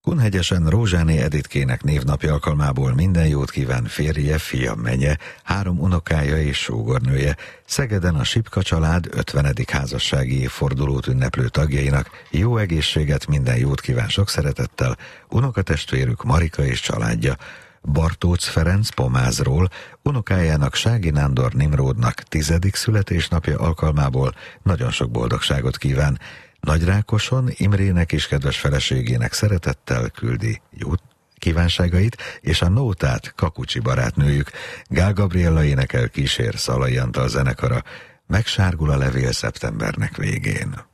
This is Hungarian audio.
Kunhegyesen Rózsáné Editkének névnapja alkalmából minden jót kíván férje, fia, menye, 3 unokája és sógornője. Szegeden a Sipka család 50. házassági évfordulót ünneplő tagjainak jó egészséget, minden jót kíván sok szeretettel unokatestvérük Marika és családja. Bartócz Ferenc Pomázról unokájának Sági Nándor Nimródnak 10. születésnapja alkalmából nagyon sok boldogságot kíván. Nagyrákoson Imrének és kedves feleségének szeretettel küldi jó kívánságait, és a nótát Kakucsi barátnőjük. Gál Gabriella énekel, kísér Szalai Antal zenekara. Megsárgul a levél szeptembernek végén.